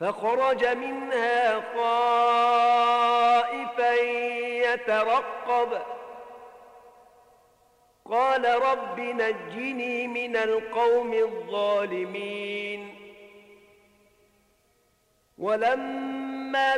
فخرج منها خائفا يترقب قال رب نجني من القوم الظالمين ولما